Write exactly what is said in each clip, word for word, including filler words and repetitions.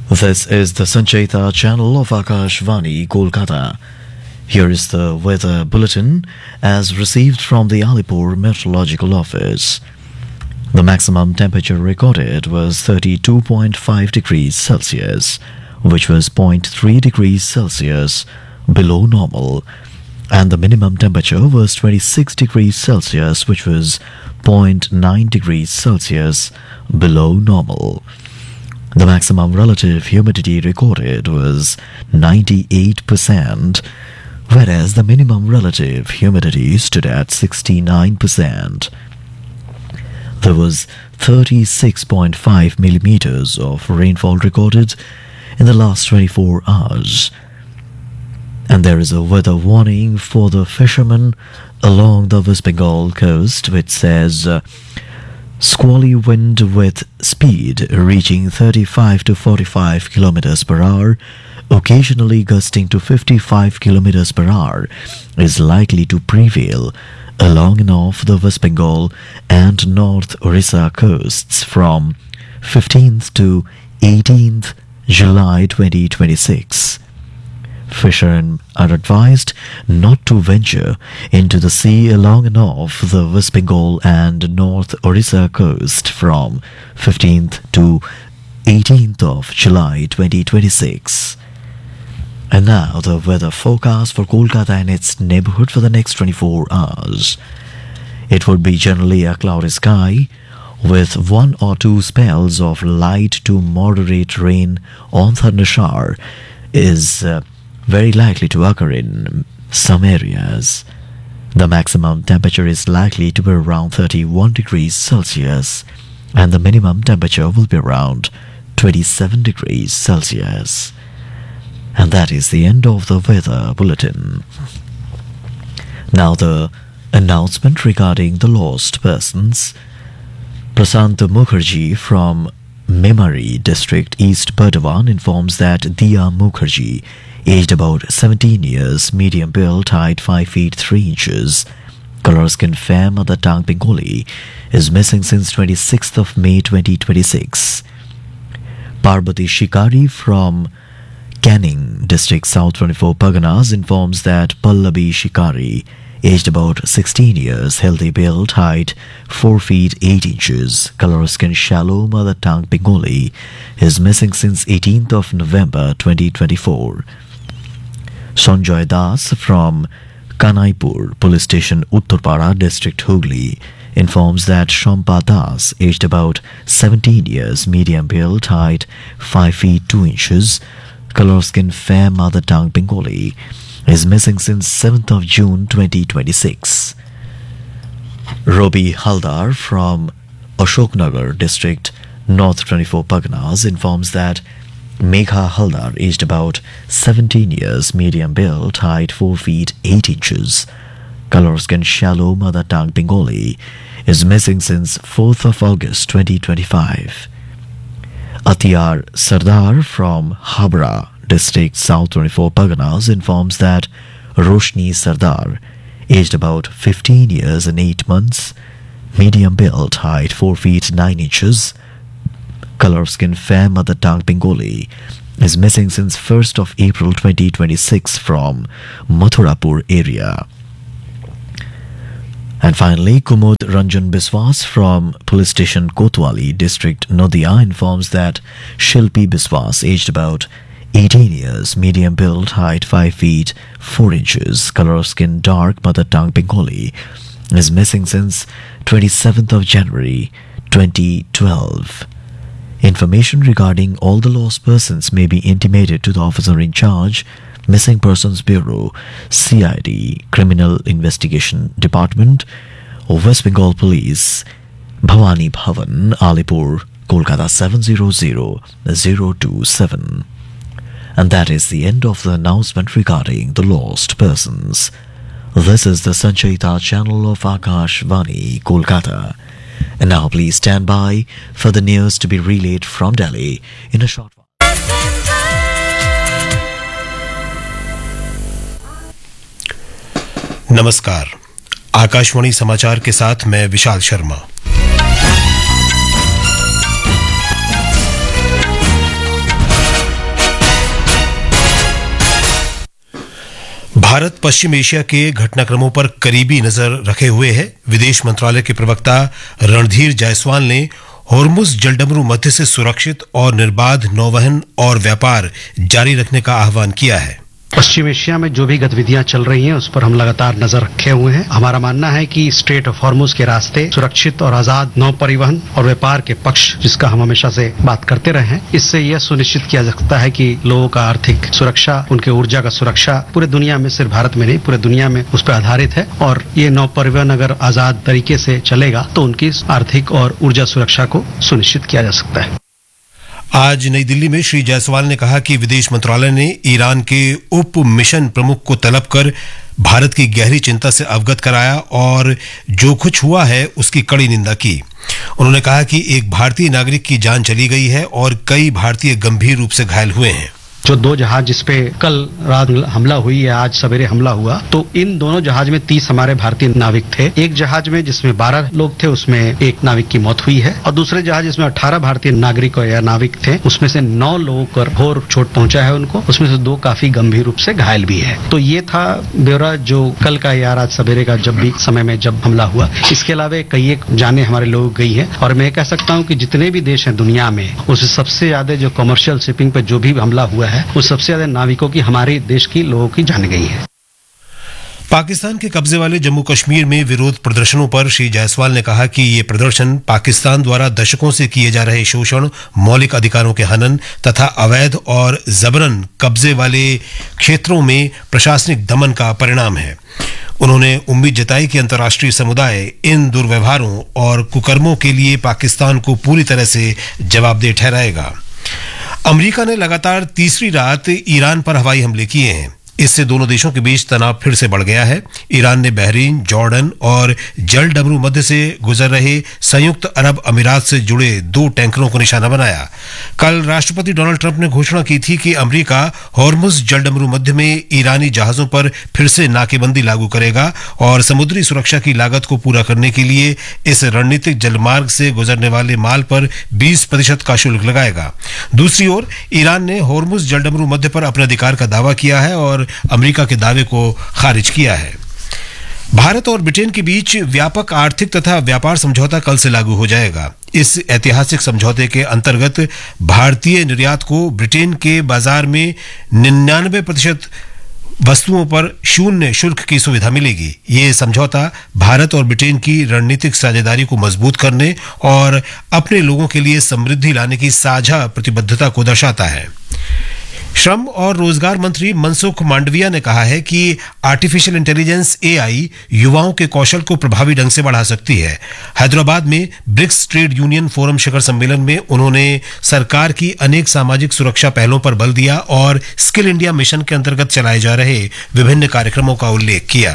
This is the Sancheta channel of Akashvani, Kolkata. Here is the weather bulletin as received from the Alipur Meteorological Office. The maximum temperature recorded was thirty-two point five degrees Celsius, which was zero point three degrees Celsius below normal, and the minimum temperature was twenty-six degrees Celsius, which was zero point nine degrees Celsius below normal. The maximum relative humidity recorded was ninety-eight percent, whereas the minimum relative humidity stood at sixty-nine percent. There was thirty-six point five millimeters of rainfall recorded in the last twenty-four hours. And there is a weather warning for the fishermen along the West Bengal coast, which says uh, squally wind with speed reaching thirty-five to forty-five kilometers per hour, occasionally gusting to fifty-five kilometers per hour, is likely to prevail along and off the West Bengal and North Orissa coasts from fifteenth to eighteenth July twenty twenty-six. Fishermen are advised not to venture into the sea along and off the West Bengal and North Orissa coast from fifteenth to eighteenth of July twenty twenty-six. And now the weather forecast for Kolkata and its neighborhood for the next twenty-four hours. It would be generally a cloudy sky with one or two spells of light to moderate rain on thunder shower is uh, very likely to occur in some areas. The maximum temperature is likely to be around thirty-one degrees Celsius, and the minimum temperature will be around twenty-seven degrees Celsius. And that is the end of the weather bulletin. Now the announcement regarding the lost persons. Prasant Mukherjee from Memari district, East Burdwan, informs that Diya Mukherjee, aged about seventeen years, medium build, height five feet three inches, color skin fair, mother tongue Bengali, is missing since twenty-sixth of May twenty twenty-six. Parvati Shikari from Canning district, South twenty-four Parganas, informs that Pallavi Shikari, aged about sixteen years, healthy build, height four feet eight inches, color skin shallow, mother tongue Bengali, is missing since eighteenth of November twenty twenty-four. Sanjoy Das from Kanaipur Police Station, Uttarpara district, Hooghly, informs that Shampa Das, aged about seventeen years, medium build, height five feet two inches, color skin fair, mother tongue Bengali, is missing since seventh of June twenty twenty-six. Robi Haldar from Ashoknagar district, North twenty-four Parganas, informs that Megha Haldar, aged about seventeen years, medium build, height four feet eight inches, color skin shallow, mother tongue Bengali, is missing since fourth of August twenty twenty-five. Atiyar Sardar from Habra district, South twenty-four Parganas, informs that Roshni Sardar, aged about fifteen years and eight months, medium build, height four feet nine inches, color skin fair, mother tongue Bengali, is missing since first of April twenty twenty-six from Mathurapur area. And finally, Kumud Ranjan Biswas from Police Station Kotwali district, Nadia, informs that Shilpi Biswas, aged about eighteen years, medium build, height five feet four inches, color skin dark, mother tongue Bengali, is missing since twenty-seventh of January twenty twelve. Information regarding all the lost persons may be intimated to the officer in charge, Missing Persons Bureau, C I D, Criminal Investigation Department, West Bengal Police, Bhavani Bhavan, Alipur, Kolkata seven zero zero zero two seven. And that is the end of the announcement regarding the lost persons. This is the Sancheta channel of Akashvani, Kolkata. And now please stand by for the news to be relayed from Delhi in a short while. नमस्कार, आकाशवाणी समाचार के साथ मैं विशाल शर्मा। भारत पश्चिम Asia के घटनाक्रमों पर करीबी नजर रखे हुए है। विदेश मंत्रालय के प्रवक्ता रणधीर जायसवाल ने होर्मुज जलडमरू मध्य से सुरक्षित और निर्बाध नौवहन और व्यापार जारी रखने का आह्वान किया है। पश्चिम एशिया में जो भी गतिविधियां चल रही हैं उस पर हम लगातार नजर रखे हुए हैं। हमारा मानना है कि स्ट्रेट ऑफ हॉर्मुज के रास्ते सुरक्षित और आजाद नौ परिवहन और व्यापार के पक्ष, जिसका हम हमेशा से बात करते रहे हैं, इससे यह सुनिश्चित किया जा सकता है कि लोगों का आर्थिक सुरक्षा, उनके ऊर्जा का सुरक्षा पूरे दुनिया में, सिर्फ भारत में नहीं पूरे दुनिया में उस पर आधारित है। और ये नौ परिवहन अगर आजाद तरीके से चलेगा तो उनकी आर्थिक और ऊर्जा सुरक्षा को सुनिश्चित किया जा सकता है। आज नई दिल्ली में श्री जायसवाल ने कहा कि विदेश मंत्रालय ने ईरान के उप मिशन प्रमुख को तलब कर भारत की गहरी चिंता से अवगत कराया और जो कुछ हुआ है उसकी कड़ी निंदा की। उन्होंने कहा कि एक भारतीय नागरिक की जान चली गई है और कई भारतीय गंभीर रूप से घायल हुए हैं। जो दो जहाज जिसपे कल रात हमला हुई है, आज सवेरे हमला हुआ, तो इन दोनों जहाज में तीस हमारे भारतीय नाविक थे। एक जहाज में जिसमें बारह लोग थे उसमें एक नाविक की मौत हुई है और दूसरे जहाज जिसमें अठारह भारतीय नागरिक या नाविक थे उसमें से नौ लोगों को घोर चोट पहुंचा है उनको, उसमें से दो काफी गंभीर रूप से घायल भी है। तो ये था ब्यौरा जो कल का या आज सवेरे का जब भी समय में जब हमला हुआ। इसके अलावा कई एक जाने हमारे लोग गई है और मैं कह सकता हूँ कि जितने भी देश हैं दुनिया में उससे सबसे ज्यादा जो कमर्शियल शिपिंग पे जो भी हमला हुआ है उस सबसे ज्यादा नाविकों की हमारे देश की लोगों की जान गई है। पाकिस्तान के कब्जे वाले जम्मू कश्मीर में विरोध प्रदर्शनों पर श्री जायसवाल ने कहा कि ये प्रदर्शन पाकिस्तान द्वारा दशकों से किए जा रहे शोषण, मौलिक अधिकारों के हनन तथा अवैध और जबरन कब्जे वाले क्षेत्रों में प्रशासनिक दमन का परिणाम है। उन्होंने उम्मीद जताई कि अंतर्राष्ट्रीय समुदाय इन दुर्व्यवहारों और कुकर्मों के लिए पाकिस्तान को पूरी तरह से जवाबदेह ठहराएगा। अमेरिका ने लगातार तीसरी रात ईरान पर हवाई हमले किए हैं। इससे दोनों देशों के बीच तनाव फिर से बढ़ गया है। ईरान ने बहरीन, जॉर्डन और जल डमरू मध्य से गुजर रहे संयुक्त अरब अमीरात से जुड़े दो टैंकरों को निशाना बनाया। कल राष्ट्रपति डोनाल्ड ट्रंप ने घोषणा की थी कि अमेरिका होर्मुज जल डमरू मध्य में ईरानी जहाजों पर फिर से नाकेबंदी लागू करेगा और समुद्री सुरक्षा की लागत को पूरा करने के लिए इस रणनीतिक जलमार्ग से गुजरने वाले माल पर बीस प्रतिशत का शुल्क लगाएगा। दूसरी ओर ईरान ने होर्मुज जल डमरू मध्य पर अपने अधिकार का दावा किया है और अमेरिका के दावे को खारिज किया है। भारत और ब्रिटेन के बीच व्यापक आर्थिक तथा व्यापार समझौता कल से लागू हो जाएगा। इस ऐतिहासिक समझौते के अंतर्गत भारतीय निर्यात को ब्रिटेन के बाजार में निन्यानवे प्रतिशत वस्तुओं पर शून्य शुल्क की सुविधा मिलेगी। ये समझौता भारत और ब्रिटेन की रणनीतिक साझेदारी को मजबूत करने और अपने लोगों के लिए समृद्धि लाने की साझा प्रतिबद्धता को दर्शाता है। श्रम और रोजगार मंत्री मनसुख मांडविया ने कहा है कि आर्टिफिशियल इंटेलिजेंस ए आई युवाओं के कौशल को प्रभावी ढंग से बढ़ा सकती है। हैदराबाद में ब्रिक्स ट्रेड यूनियन फोरम शिखर सम्मेलन में उन्होंने सरकार की अनेक सामाजिक सुरक्षा पहलों पर बल दिया और स्किल इंडिया मिशन के अंतर्गत चलाए जा रहे विभिन्न कार्यक्रमों का उल्लेख किया।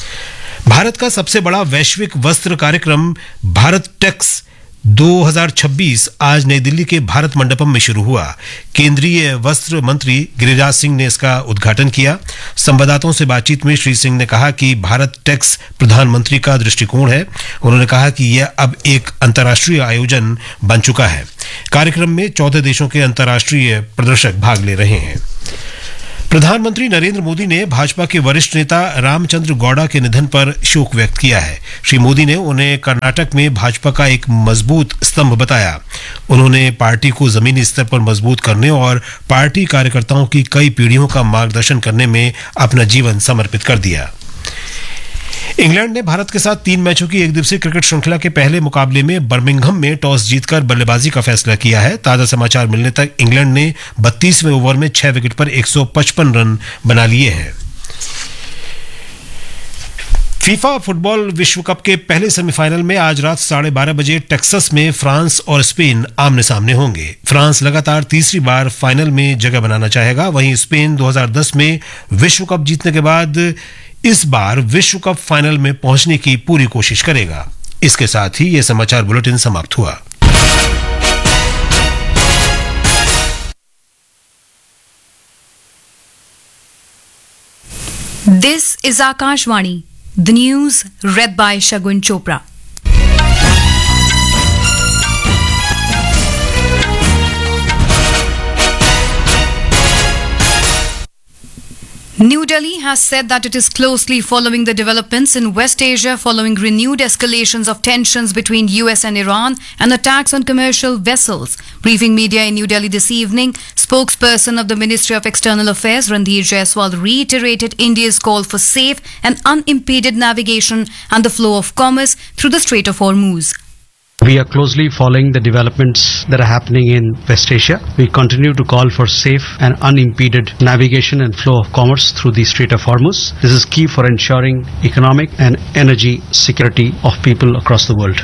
भारत का सबसे बड़ा वैश्विक वस्त्र कार्यक्रम भारत टेक्स दो हज़ार छब्बीस आज नई दिल्ली के भारत मंडपम में शुरू हुआ। केंद्रीय वस्त्र मंत्री गिरिराज सिंह ने इसका उद्घाटन किया। संवाददाताओं से बातचीत में श्री सिंह ने कहा कि भारत टेक्स प्रधानमंत्री का दृष्टिकोण है। उन्होंने कहा कि यह अब एक अंतर्राष्ट्रीय आयोजन बन चुका है। कार्यक्रम में चौदह देशों के अंतर्राष्ट्रीय प्रदर्शक भाग ले रहे हैं। प्रधानमंत्री नरेंद्र मोदी ने भाजपा के वरिष्ठ नेता रामचंद्र गौड़ा के निधन पर शोक व्यक्त किया है। श्री मोदी ने उन्हें कर्नाटक में भाजपा का एक मजबूत स्तंभ बताया। उन्होंने पार्टी को जमीनी स्तर पर मजबूत करने और पार्टी कार्यकर्ताओं की कई पीढ़ियों का मार्गदर्शन करने में अपना जीवन समर्पित कर दिया। इंग्लैंड ने भारत के साथ तीन मैचों की एक दिवसीय क्रिकेट श्रृंखला के पहले मुकाबले में बर्मिंघम में टॉस जीतकर बल्लेबाजी का फैसला किया है। ताजा समाचार मिलने तक इंग्लैंड ने बत्तीसवें ओवर में छह विकेट पर एक सौ पचपन रन बना लिए हैं। फीफा फुटबॉल विश्व कप के पहले सेमीफाइनल में आज रात साढ़े बारह बजे टेक्सास में फ्रांस और स्पेन आमने सामने होंगे। फ्रांस लगातार तीसरी बार फाइनल में जगह बनाना चाहेगा, वहीं स्पेन दो हज़ार दस में विश्व कप जीतने के बाद इस बार विश्व कप फाइनल में पहुंचने की पूरी कोशिश करेगा। इसके साथ ही यह समाचार बुलेटिन समाप्त हुआ। This is Akashvani, the news read by Shagun Chopra. New Delhi has said that it is closely following the developments in West Asia following renewed escalations of tensions between U S and Iran and attacks on commercial vessels. Briefing media in New Delhi this evening, spokesperson of the Ministry of External Affairs Randhir Jaiswal reiterated India's call for safe and unimpeded navigation and the flow of commerce through the Strait of Hormuz. We are closely following the developments that are happening in West Asia. We continue to call for safe and unimpeded navigation and flow of commerce through the Strait of Hormuz. This is key for ensuring economic and energy security of people across the world.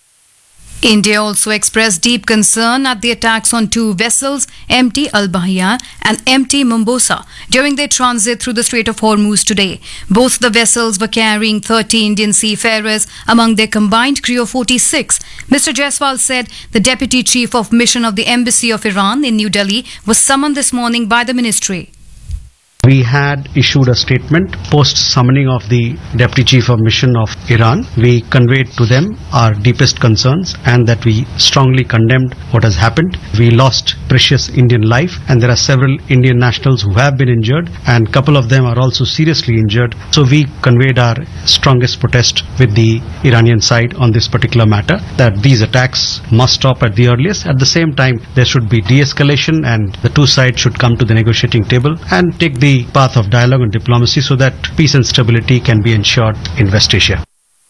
India also expressed deep concern at the attacks on two vessels, M T Al-Bahia and M T Mombosa, during their transit through the Strait of Hormuz today. Both the vessels were carrying thirty Indian seafarers among their combined crew of forty-six. Mister Jaiswal said the Deputy Chief of Mission of the Embassy of Iran in New Delhi was summoned this morning by the ministry. We had issued a statement post summoning of the Deputy Chief of Mission of Iran. We conveyed to them our deepest concerns and that we strongly condemned what has happened. We lost precious Indian life and there are several Indian nationals who have been injured and a couple of them are also seriously injured. So we conveyed our strongest protest with the Iranian side on this particular matter, that these attacks must stop at the earliest. At the same time, there should be de-escalation and the two sides should come to the negotiating table and take the path of dialogue and diplomacy so that peace and stability can be ensured in West Asia.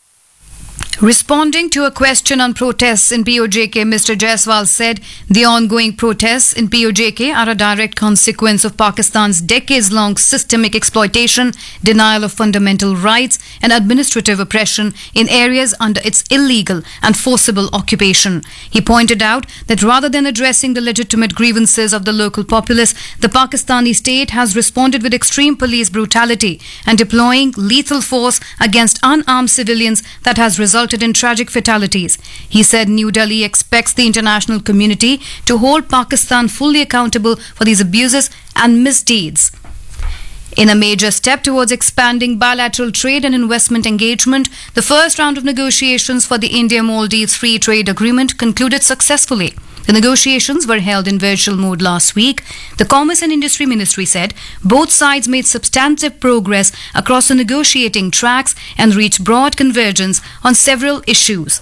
Responding to a question on protests in P O J K, Mister Jaiswal said the ongoing protests in P O J K are a direct consequence of Pakistan's decades-long systemic exploitation, denial of fundamental rights and administrative oppression in areas under its illegal and forcible occupation. He pointed out that rather than addressing the legitimate grievances of the local populace, the Pakistani state has responded with extreme police brutality and deploying lethal force against unarmed civilians that has resulted in tragic fatalities. He said New Delhi expects the international community to hold Pakistan fully accountable for these abuses and misdeeds. In a major step towards expanding bilateral trade and investment engagement, the first round of negotiations for the India-Maldives Free Trade Agreement concluded successfully. The negotiations were held in virtual mode last week. The Commerce and Industry Ministry said both sides made substantive progress across the negotiating tracks and reached broad convergence on several issues.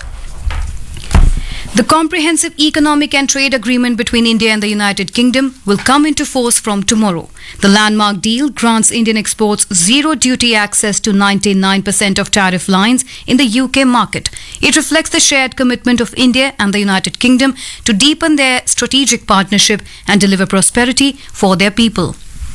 The Comprehensive Economic and Trade Agreement between India and the United Kingdom will come into force from tomorrow. The landmark deal grants Indian exports zero duty access to ninety-nine percent of tariff lines in the U K market. It reflects the shared commitment of India and the United Kingdom to deepen their strategic partnership and deliver prosperity for their people.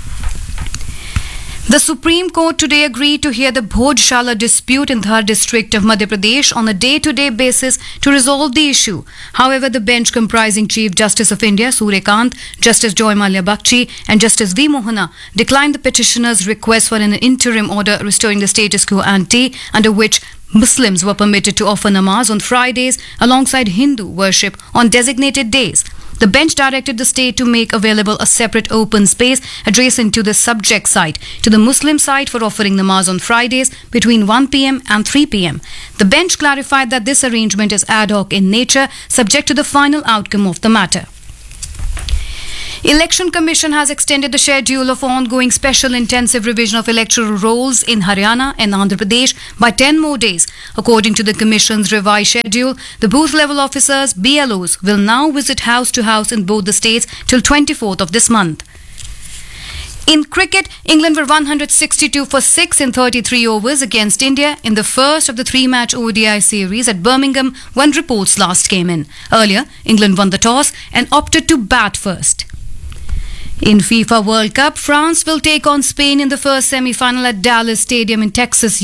The Supreme Court today agreed to hear the Bhojshala dispute in Dhar district of Madhya Pradesh on a day-to-day basis to resolve the issue. However, the bench comprising Chief Justice of India Surya Kant, Justice Joy Malia Bakshi and Justice V. Mohana declined the petitioner's request for an interim order restoring the status quo ante under which Muslims were permitted to offer namaz on Fridays alongside Hindu worship on designated days. The bench directed the state to make available a separate open space adjacent to the subject site to the Muslim site for offering namaz on Fridays between one p m and three p m. The bench clarified that this arrangement is ad hoc in nature, subject to the final outcome of the matter. Election Commission has extended the schedule of ongoing special intensive revision of electoral rolls in Haryana and Andhra Pradesh by ten more days. According to the Commission's revised schedule, the booth-level officers, B L Os, will now visit house to house in both the states till twenty-fourth of this month. In cricket, England were one hundred sixty-two for six in thirty-three overs against India in the first of the three-match O D I series at Birmingham when reports last came in. Earlier, England won the toss and opted to bat first. In FIFA World Cup, France will take on Spain in the first semi-final at Dallas Stadium in Texas